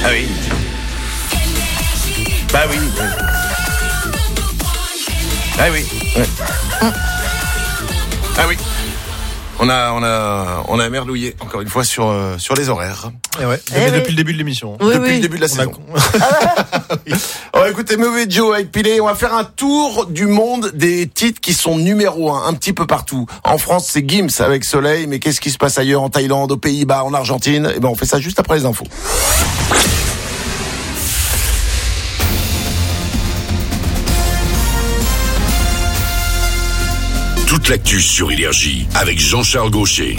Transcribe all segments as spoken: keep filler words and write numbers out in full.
Ah oui. Bah oui. Ah oui. Ouais. Ah oui. On a, on a, on a merdouillé encore une fois sur euh, sur les horaires. Et ouais. Eh depuis oui. le début de l'émission. Oui, depuis oui. le début de la On saison. a... oui. On va écouter Mauvais Joe avec Pilé. On va faire un tour du monde des titres qui sont numéro un, un petit peu partout. En France, c'est Gims avec Soleil. Mais qu'est-ce qui se passe ailleurs, en Thaïlande, aux Pays-Bas, en Argentine? Eh ben, on fait ça juste après les infos. Toute l'actu sur Énergie avec Jean-Charles Gaucher.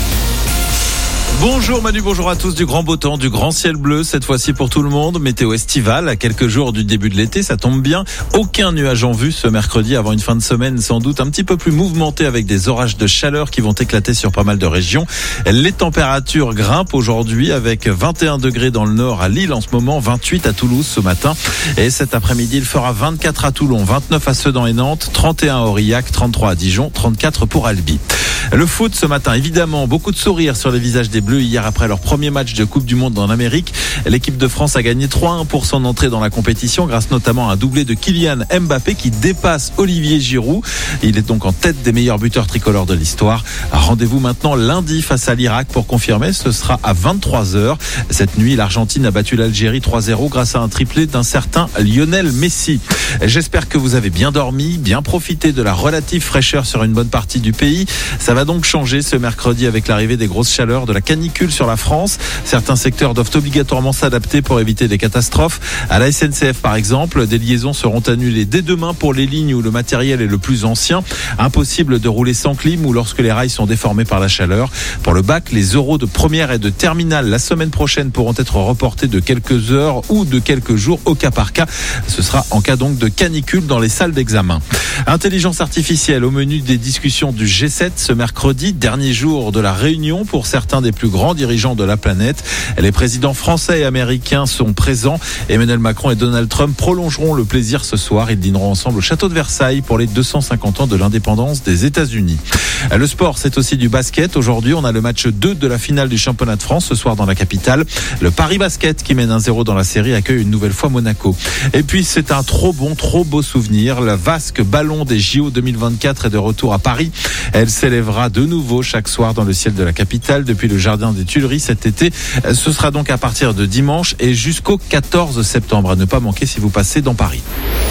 Bonjour Manu, bonjour à tous. Du grand beau temps, du grand ciel bleu, cette fois-ci pour tout le monde. Météo estivale, à quelques jours du début de l'été, ça tombe bien. Aucun nuage en vue ce mercredi avant une fin de semaine sans doute un petit peu plus mouvementée avec des orages de chaleur qui vont éclater sur pas mal de régions. Les températures grimpent aujourd'hui avec vingt et un degrés dans le nord à Lille en ce moment, vingt-huit à Toulouse ce matin. Et cet après-midi, il fera vingt-quatre à Toulon, vingt-neuf à Sedan et Nantes, trente et un à Aurillac, trente-trois à Dijon, trente-quatre pour Albi. Le foot ce matin, évidemment, beaucoup de sourires sur les visages des Bleus hier après leur premier match de Coupe du Monde en Amérique. L'équipe de France a gagné trois à un pour son entrée dans la compétition grâce notamment à un doublé de Kylian Mbappé qui dépasse Olivier Giroud. Il est donc en tête des meilleurs buteurs tricolores de l'histoire. Rendez-vous maintenant lundi face à l'Irak pour confirmer. Ce sera à vingt-trois heures. Cette nuit, l'Argentine a battu l'Algérie trois zéro grâce à un triplé d'un certain Lionel Messi. J'espère que vous avez bien dormi, bien profité de la relative fraîcheur sur une bonne partie du pays. Ça va donc changer ce mercredi avec l'arrivée des grosses chaleurs, de la canicule sur la France. Certains secteurs doivent obligatoirement s'adapter pour éviter des catastrophes. À la S N C F par exemple, des liaisons seront annulées dès demain pour les lignes où le matériel est le plus ancien. Impossible de rouler sans clim ou lorsque les rails sont déformés par la chaleur. Pour le bac, les euros de première et de terminale la semaine prochaine pourront être reportés de quelques heures ou de quelques jours au cas par cas. Ce sera en cas donc de canicule dans les salles d'examen. Intelligence artificielle au menu des discussions du G sept ce mercredi, dernier jour de la réunion pour certains des plus grands dirigeants de la planète. Les présidents français et américains sont présents. Emmanuel Macron et Donald Trump prolongeront le plaisir ce soir. Ils dîneront ensemble au château de Versailles pour les deux cent cinquante ans de l'indépendance des États-Unis. Le sport, c'est aussi du basket. Aujourd'hui, on a le match deux de la finale du championnat de France ce soir dans la capitale. Le Paris Basket, qui mène un zéro dans la série, accueille une nouvelle fois Monaco. Et puis, c'est un trop bon, trop beau souvenir. La vasque ballon des J O deux mille vingt-quatre est de retour à Paris. Elle s'élèvera de nouveau chaque soir dans le ciel de la capitale depuis le jardin des Tuileries cet été. Ce sera donc à partir de dimanche et jusqu'au quatorze septembre. À ne pas manquer si vous passez dans Paris.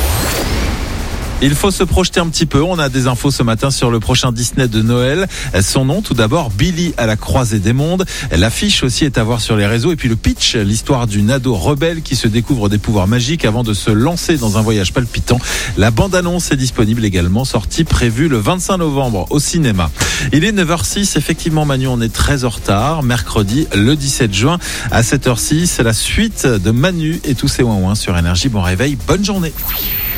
Il faut se projeter un petit peu. On a des infos ce matin sur le prochain Disney de Noël. Son nom, tout d'abord, Billy à la croisée des mondes. L'affiche aussi est à voir sur les réseaux. Et puis le pitch, l'histoire d'une ado rebelle qui se découvre des pouvoirs magiques avant de se lancer dans un voyage palpitant. La bande-annonce est disponible également, sortie prévue le vingt-cinq novembre au cinéma. Il est neuf heures six. Effectivement, Manu, on est très en retard. Mercredi, le dix-sept juin, à sept heures six. C'est la suite de Manu et tous ses ouin-ouin sur Énergie. Bon réveil, bonne journée.